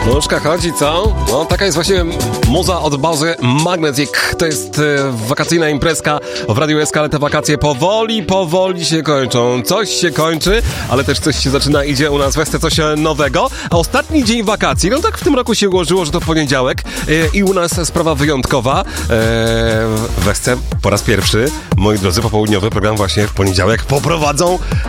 Nóżka chodzi, co? No, taka jest właśnie muza od bazy Magnetic. To jest wakacyjna imprezka w Radiu SK, ale te wakacje powoli się kończą. Coś się kończy, ale też coś się zaczyna, idzie u nas w SC coś nowego. A ostatni dzień wakacji, no tak w tym roku się ułożyło, że to poniedziałek i u nas sprawa wyjątkowa. W SC po raz pierwszy, moi drodzy, popołudniowy program właśnie w poniedziałek poprowadzą